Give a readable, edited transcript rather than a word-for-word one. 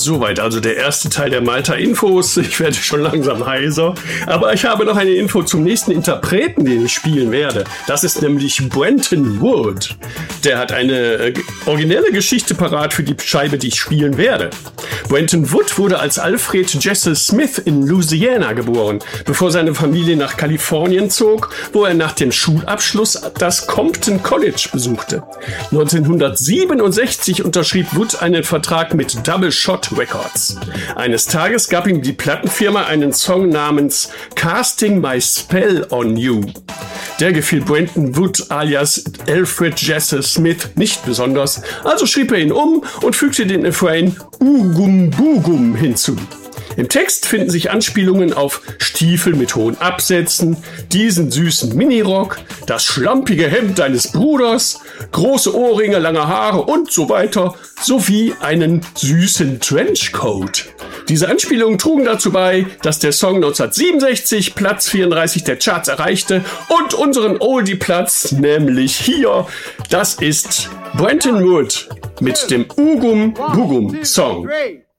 Soweit also der erste Teil der Malta-Infos. Ich werde schon langsam heiser. Aber ich habe noch eine Info zum nächsten Interpreten, den ich spielen werde. Das ist nämlich Brenton Wood. Der hat eine originelle Geschichte parat für die Scheibe, die ich spielen werde. Brenton Wood wurde als Alfred Jesse Smith in Louisiana geboren, bevor seine Familie nach Kalifornien zog, wo er nach dem Schulabschluss das Compton College besuchte. 1967 unterschrieb Wood einen Vertrag mit Double Shot Records. Eines Tages gab ihm die Plattenfirma einen Song namens Casting My Spell on You. Der gefiel Brenton Wood alias Alfred Jesse Smith nicht besonders, also schrieb er ihn um und fügte den Refrain Ugum Bugum hinzu. Im Text finden sich Anspielungen auf Stiefel mit hohen Absätzen, diesen süßen Minirock, das schlampige Hemd deines Bruders, große Ohrringe, lange Haare und so weiter, sowie einen süßen Trenchcoat. Diese Anspielungen trugen dazu bei, dass der Song 1967 Platz 34 der Charts erreichte und unseren Oldie-Platz, nämlich hier, das ist Brenton Wood mit dem Ugum Bugum Song.